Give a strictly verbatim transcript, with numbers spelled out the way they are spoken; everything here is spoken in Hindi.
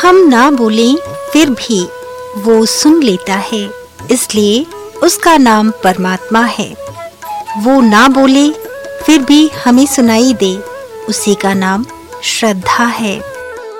हम ना बोलें फिर भी वो सुन लेता है, इसलिए उसका नाम परमात्मा है। वो ना बोले फिर भी हमें सुनाई दे, उसी का नाम श्रद्धा है।